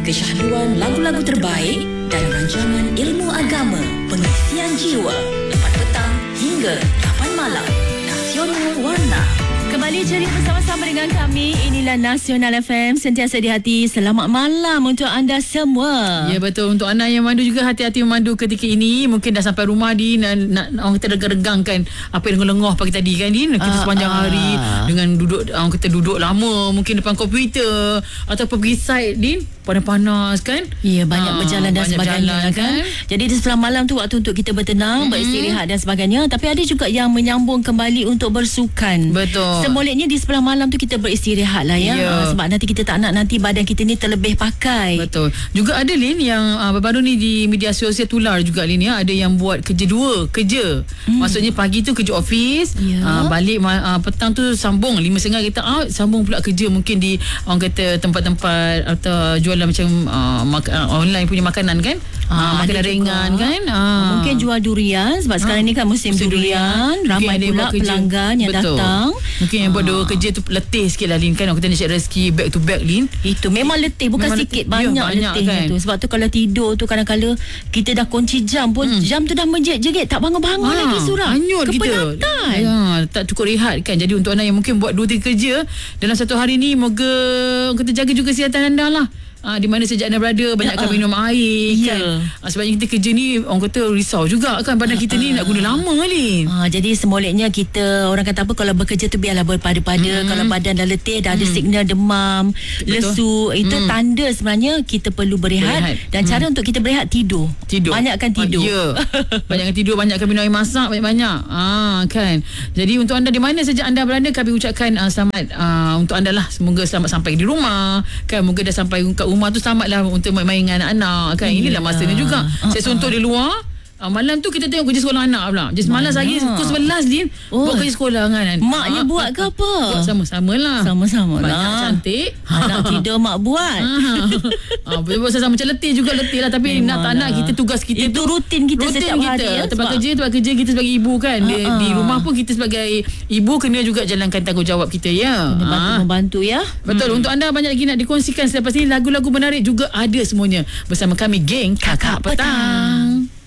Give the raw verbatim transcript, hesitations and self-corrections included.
Kesyahduan lagu-lagu terbaik dan rancangan ilmu agama, pengisian jiwa, lepas petang hingga lapan malam. Nasional Warna. Kembali ceria bersama-sama dengan kami. Inilah Nasional F M, sentiasa di hati. Selamat malam untuk anda semua. Ya, betul. Untuk anda yang memandu juga, hati-hati memandu ketika ini. Mungkin dah sampai rumah di nak, nak orang kata regang-regangkan apa yang lengoh pagi tadi kan Din. Kita Ah, sepanjang ah. hari dengan duduk, orang kata duduk lama, mungkin depan komputer ataupun pergi site Din, panas-panas kan. Ya, banyak Ah, berjalan dan banyak sebagainya berjalan, kan? kan. Jadi di sebelah malam tu waktu untuk kita bertenang, mm-hmm. beristirahat dan sebagainya. Tapi ada juga yang menyambung kembali untuk bersukan. Betul. Semoleknya di sebelah malam tu kita beristirahat lah ya. Ya. Ah, sebab nanti kita tak nak nanti badan kita ni terlebih pakai. Betul. Juga ada Lin yang uh, baru-baru ni di media sosial tular juga Lin ya, ada yang buat kerja dua, kerja. Hmm. Maksudnya pagi tu kerja office, Ya. uh, balik uh, petang tu sambung lima setengah kita out, sambung pula kerja mungkin di orang kata tempat-tempat atau jualan macam uh, mak- uh, online punya makanan kan. Ah, uh, makanan ada ringan juga. kan. Uh. Mungkin jual durian sebab sekarang ni kan musim, Musim durian, durian. ramai Mungkin ada yang pula buat kerja. pelanggan yang Betul. datang. Mungkin yang buat dua kerja tu letih sikit lah Lin kan. Orang kata nak cari rezeki back to back Lin. Itu memang letih, bukan Memang sikit, letih. banyak, Ya, banyak letihnya kan. tu. Sebab tu kalau tidur tu kadang-kadang kita dah kunci jam pun, hmm. jam tu dah menjerit-jerit, tak bangun-bangun lagi surah. Hanyut kita. Kepenatan. Ya, tak cukup rehat kan. Jadi untuk anda yang mungkin buat dua tiga kerja dalam satu hari ni, moga kita jaga juga kesihatan anda lah. Ha, di mana saja anda berada, banyakkan Ya, minum air ya. kan. Ha, sebabnya kita kerja ni orang kata risau juga kan, badan kita ni nak guna lama Lin. Ha, jadi semoleknya kita, orang kata apa, kalau bekerja tu biarlah berpada-pada. Mm-hmm. Kalau badan dah letih, dah ada Mm. signal demam, Betul. lesu, itu Mm. tanda sebenarnya kita perlu berehat. Berehat. Dan cara untuk kita berehat, tidur. Tidur. Banyakkan tidur. Ah, ya. Banyakkan tidur, banyakkan minum air masak banyak-banyak. Ah kan. Jadi untuk anda di mana saja anda berada, kami ucapkan uh, selamat uh, untuk anda lah. Semoga selamat sampai di rumah. Kan, moga dah sampai kat rumah tu selamatlah untuk main-main dengan anak-anak kan. Inilah masanya juga. Ah, Saya suntuk di luar. Uh, malam tu kita tengok kerja sekolah anak pula. Jadi semalam saya pukul sebelas Din, Oh. buat kerja sekolah kan. Maknya Ah, buat ke apa? Buat sama-sama lah. Sama-sama Banyak lah. cantik. Anak tidur mak buat. Ah, betul saya macam letih juga, letih lah, tapi nak tak Memanglah. nak kita tugas kita Itu tu rutin kita rutin setiap kita. hari, ya, Tempat sebab- kerja, tempat kerja kita sebagai ibu kan. Di, Ah, di ah. rumah pun kita sebagai ibu kena juga jalankan tanggungjawab kita ya. Kena bantu-membantu ya. Betul. Untuk anda banyak lagi nak dikongsikan selepas ini, lagu-lagu menarik juga ada semuanya bersama kami geng Kakak Petang.